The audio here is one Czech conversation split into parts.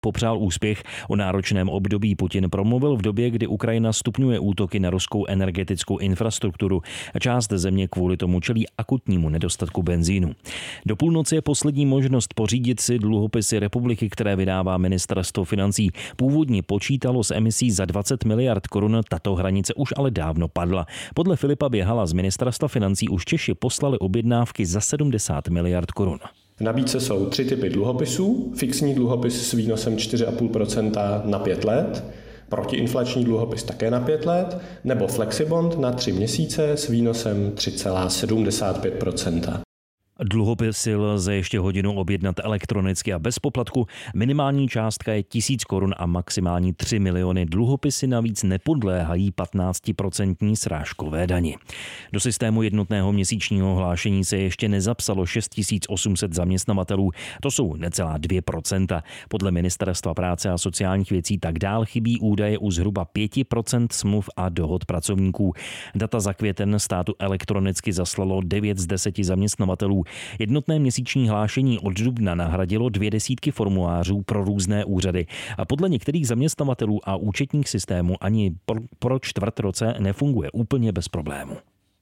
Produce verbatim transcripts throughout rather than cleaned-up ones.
popřál úspěch. O náročném období Putin promluvil v době, kdy Ukrajina stupňuje útoky na ruskou energetickou infrastrukturu. Část země kvůli tomu čelí akutnímu nedostatku benzínu. Do půlnoci je poslední možnost pořídit si dluhopisy republiky, které vydává ministerstvo financí. Původně počítalo s emisí za dvacet miliard korun, tato hranice už ale dávno padla. Podle Filipa Běhala z ministerstva financí už Češi poslali objednávky za sedmdesát miliard korun. V nabídce jsou tři typy dluhopisů. Fixní dluhopis s výnosem čtyři celá pět procenta na pět let, protiinflační dluhopis také na pět let, nebo flexibond na tři měsíce s výnosem tři celá sedmdesát pět procenta. Dluhopisy lze ještě hodinu objednat elektronicky a bez poplatku. Minimální částka je tisíc korun a maximální tři miliony. Dluhopisy navíc nepodléhají patnáctiprocentní srážkové dani. Do systému jednotného měsíčního hlášení se ještě nezapsalo šest tisíc osm set zaměstnavatelů. To jsou necelá dvě procenta. Podle Ministerstva práce a sociálních věcí tak dál chybí údaje u zhruba pět procent smluv a dohod pracovníků. Data za květen státu elektronicky zaslalo devět z deseti zaměstnavatelů. Jednotné měsíční hlášení od dubna nahradilo dvě desítky formulářů pro různé úřady. A podle některých zaměstnavatelů a účetních systémů ani pro, pro čtvrt roce nefunguje úplně bez problému.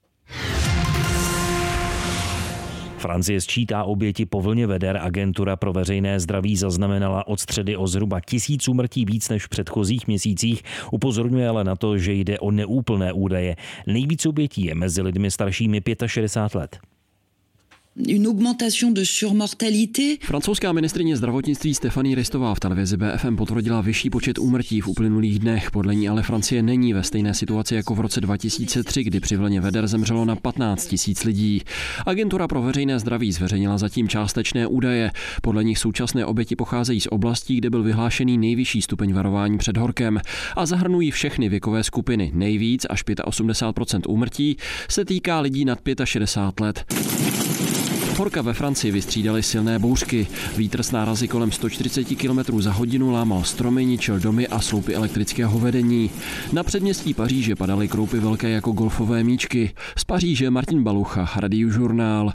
Francie sčítá oběti po vlně veder. Agentura pro veřejné zdraví zaznamenala od středy o zhruba tisíc úmrtí víc než v předchozích měsících. Upozorňuje ale na to, že jde o neúplné údaje. Nejvíc obětí je mezi lidmi staršími šedesát pět let. Une augmentation de surmortalité. Francouzská ministryně zdravotnictví Stéphanie Ristová v televizi B F M potvrdila vyšší počet úmrtí v uplynulých dnech. Podle ní ale Francie není ve stejné situaci jako v roce dva tisíce tři, kdy při vlně veder zemřelo na patnáct tisíc lidí. Agentura pro veřejné zdraví zveřejnila zatím částečné údaje. Podle nich současné oběti pocházejí z oblastí, kde byl vyhlášený nejvyšší stupeň varování před horkem a zahrnují všechny věkové skupiny. Nejvíc až osmdesát pět procent úmrtí se týká lidí nad šedesát pět let. Horka ve Francii vystřídaly silné bouřky. Vítr s nárazy kolem sto čtyřicet kilometrů za hodinu lámal stromy, ničil domy a sloupy elektrického vedení. Na předměstí Paříže padaly kroupy velké jako golfové míčky. Z Paříže Martin Balucha, Radiožurnál.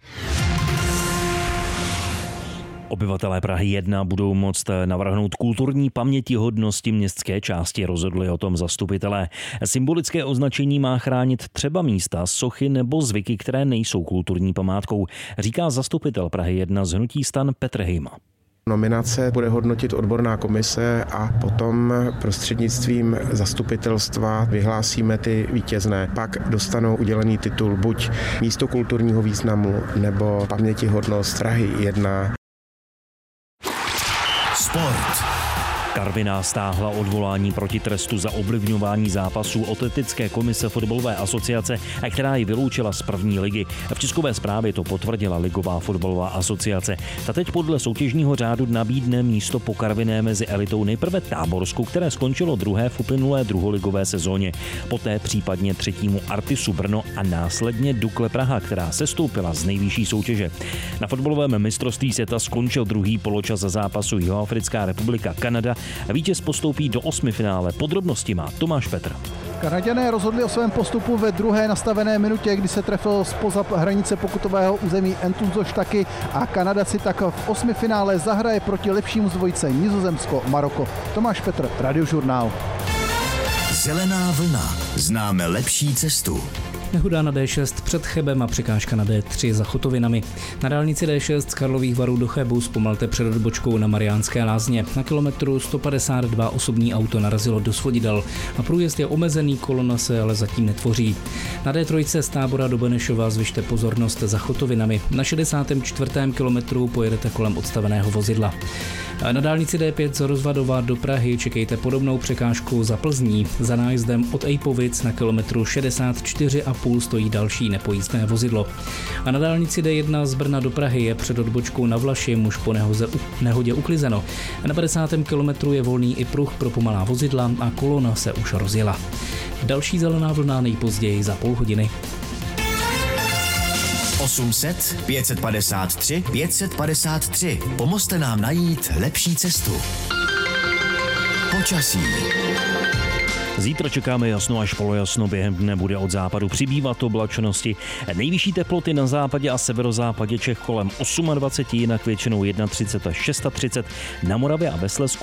Obyvatelé Prahy jedna budou moct navrhnout kulturní pamětihodnosti městské části, rozhodli o tom zastupitelé. Symbolické označení má chránit třeba místa, sochy nebo zvyky, které nejsou kulturní památkou, říká zastupitel Prahy jedna z hnutí STAN Petr Hejma. Nominace bude hodnotit odborná komise a potom prostřednictvím zastupitelstva vyhlásíme ty vítězné. Pak dostanou udělený titul buď místo kulturního významu nebo pamětihodnost Prahy jedna. Sport. Karviná stáhla odvolání proti trestu za ovlivňování zápasů od etické komise fotbalové asociace, která ji vyloučila z první ligy. V tiskové zprávě to potvrdila ligová fotbalová asociace. Ta teď podle soutěžního řádu nabídne místo po Karviné mezi elitou nejprve Táborsku, které skončilo druhé v uplynulé druholigové sezóně. Poté případně třetímu Artisu Brno a následně Dukle Praha, která sestoupila z nejvyšší soutěže. Na fotbalovém mistrovství světa skončil druhý poločas zápasu Jihoafrická republika Kanada. Vítěz postoupí do osmifinále. Podrobnosti má Tomáš Petr. Kanaďané rozhodli o svém postupu ve druhé nastavené minutě, kdy se trefil zpoza hranice pokutového území Entunzo Štaky a Kanada si tak v osmifinále zahraje proti lepšímu z dvojice Nizozemsko-Maroko. Tomáš Petr, Radiožurnál. Zelená vlna. Známe lepší cestu. Nehoda na D šest před Chebem a překážka na D tři za Chotovinami. Na dálnici D šest z Karlových Varů do Chebu zpomalte před odbočkou na Mariánské Lázně. Na kilometru sto padesát dva osobní auto narazilo do svodidel. A průjezd je omezený, kolona se ale zatím netvoří. Na D tři z Tábora do Benešova zvyšte pozornost za Chotovinami. Na šedesátém čtvrtém kilometru pojedete kolem odstaveného vozidla. Na dálnici D pět z Rozvadova do Prahy čekejte podobnou překážku za Plzní. Za nájezdem od Ejpovic na kilometru šedesát čtyři a půl stojí další nepojízdné vozidlo. A na dálnici D jedna z Brna do Prahy je před odbočkou na Vlaši muž po nehoze, nehodě uklizeno. Na padesátém kilometru je volný i pruh pro pomalá vozidla a kolona se už rozjela. Další zelená vlna nejpozději za půl hodiny. osm set, pět set padesát tři, pět set padesát tři. Pomozte nám najít lepší cestu. Počasí. Zítra čekáme jasno až polojasno, během dne bude od západu přibývat oblačnosti. Nejvyšší teploty na západě a severozápadě Čech kolem dvacet osm, jinak většinou třicet jedna až třicet šest, na Moravě a ve Slezsku